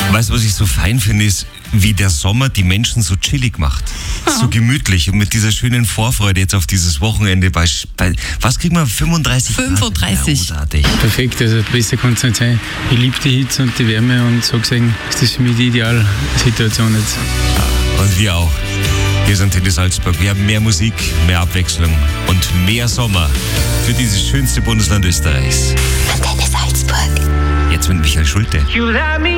Weißt du, was ich so fein finde, ist, wie der Sommer die Menschen so chillig macht. So gemütlich und mit dieser schönen Vorfreude jetzt auf dieses Wochenende bei was kriegen wir? 35 Grad? 35. Ja, großartig. Perfekt, also besser kann es nicht sein. Ich liebe die Hitze und die Wärme und so gesehen ist das für mich die Idealsituation jetzt. Und wir auch. Wir sind Antenne Salzburg. Wir haben mehr Musik, mehr Abwechslung und mehr Sommer für dieses schönste Bundesland Österreichs. Antenne Salzburg. Jetzt mit Michael Schulte.